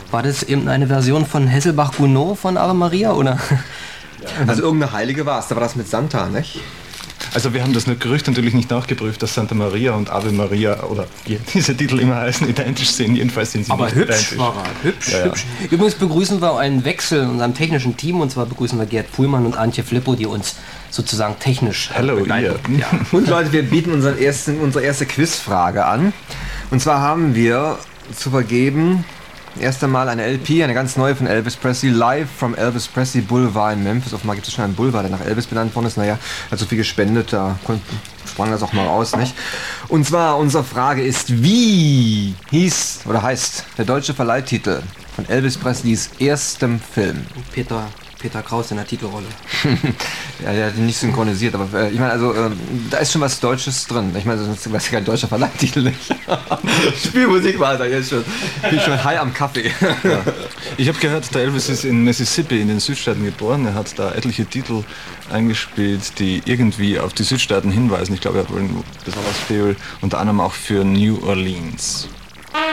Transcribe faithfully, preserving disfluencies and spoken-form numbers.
War das eben eine Version von Hesselbach-Gounod von Ave Maria, oder? Also irgendeine Heilige war es, da war das mit Santa, nicht? Also wir haben das Gerücht natürlich nicht nachgeprüft, dass Santa Maria und Ave Maria oder wie diese Titel immer heißen, identisch sind. Jedenfalls sind sie Aber nicht hübsch identisch. war er, hübsch, Ja, ja. hübsch. Übrigens begrüßen wir einen Wechsel in unserem technischen Team, und zwar begrüßen wir Gerd Puhlmann und Antje Flippo, die uns sozusagen technisch Hello, begleiten. ihr. Ja. Und Leute, wir bieten unseren ersten, unsere erste Quizfrage an. Und zwar haben wir zu vergeben erst einmal eine L P, eine ganz neue von Elvis Presley, live from Elvis Presley Boulevard in Memphis. Offenbar gibt es schon einen Boulevard, der nach Elvis benannt worden ist. Naja, hat so viel gespendet, da konnten, sprang das auch mal raus, nicht? Und zwar, unsere Frage ist, wie hieß oder heißt der deutsche Verleihtitel von Elvis Presleys erstem Film? Peter, Peter Kraus in der Titelrolle. Ja, der hat ihn nicht synchronisiert, aber äh, ich meine, also ähm, da ist schon was Deutsches drin. Ich meine, sonst wäre es kein deutscher Verleihtitel nicht. Spielmusik war da jetzt schon. Bin ich schon high am Kaffee. Ja. Ich habe gehört, der Elvis ist in Mississippi in den Südstaaten geboren. Er hat da etliche Titel eingespielt, die irgendwie auf die Südstaaten hinweisen. Ich glaube, er hat wohl besonders viel, unter anderem auch für New Orleans.